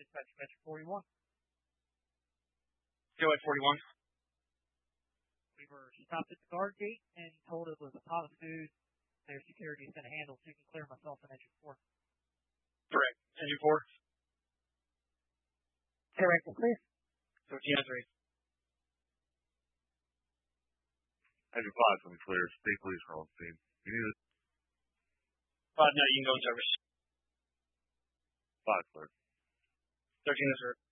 dispatch Metro 41. Go at 41. We were stopped at the guard gate and told it was a pot of food. Their security is going to handle, so you can clear myself and Engine 4. Correct. Engine 4. Correct, clear. 13-3. Engine 5 from clear. State police are on scene. You need it. 5, no, you can go in service. 5 clear. 13-0.